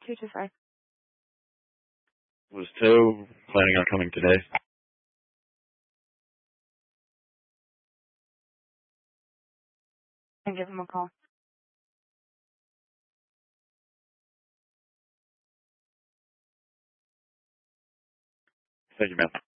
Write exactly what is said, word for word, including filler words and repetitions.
two two five. Was Toe planning on coming today? And give him a call. Thank you, ma'am.